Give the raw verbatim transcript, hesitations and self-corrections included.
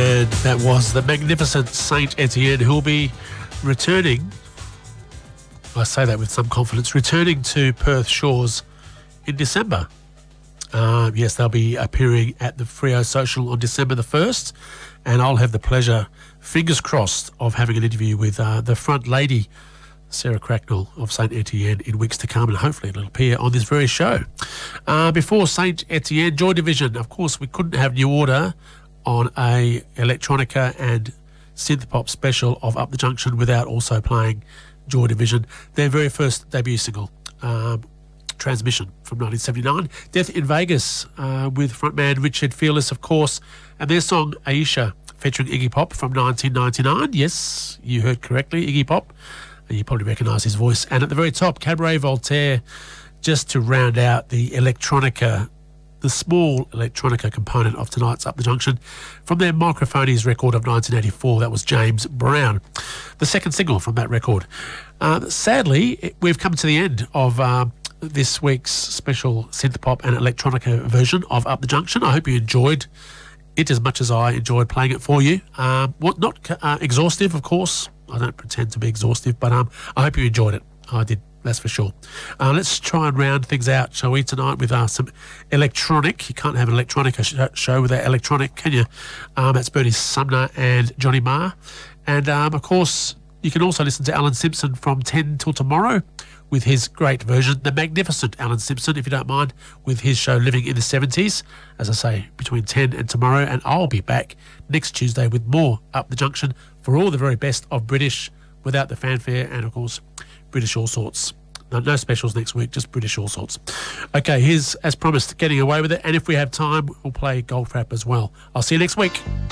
And that was the magnificent Saint Etienne, who will be returning, I say that with some confidence, returning to Perth Shores in December. Uh, yes, they'll be appearing at the Freo Social on December the first, and I'll have the pleasure, fingers crossed, of having an interview with uh, the front lady, Sarah Cracknell of Saint Etienne, in weeks to come, and hopefully it'll appear on this very show. Uh, before Saint Etienne, Joy Division, of course, we couldn't have New Order on a electronica and synth pop special of Up the Junction without also playing Joy Division, their very first debut single, um, Transmission, from nineteen seventy-nine. Death in Vegas uh, with frontman Richard Fearless, of course, and their song Aisha, featuring Iggy Pop from nineteen ninety-nine. Yes, you heard correctly, Iggy Pop. And you probably recognise his voice. And at the very top, Cabaret Voltaire, just to round out the electronica, the small electronica component of tonight's Up the Junction, from their Microphonies record of nineteen eighty-four. That was James Brown, the second single from that record. Uh, sadly, we've come to the end of uh, this week's special synth pop and electronica version of Up the Junction. I hope you enjoyed it as much as I enjoyed playing it for you. Um, what not uh, exhaustive, of course. I don't pretend to be exhaustive, but um, I hope you enjoyed it. I did, that's for sure. Uh, let's try and round things out, shall we, tonight with uh, some electronic. You can't have an electronica sh- show without electronic, can you? Um, that's Bernie Sumner and Johnny Marr. And, um, of course, you can also listen to Alan Simpson from ten till tomorrow with his great version, the magnificent Alan Simpson, if you don't mind, with his show Living in the seventies, as I say, between ten and tomorrow. And I'll be back next Tuesday with more Up the Junction for all the very best of British without the fanfare and, of course, British all sorts. No, no specials next week, just British all sorts. Okay, here's, as promised, Getting Away With It. And if we have time, we'll play Goldfrapp as well. I'll see you next week.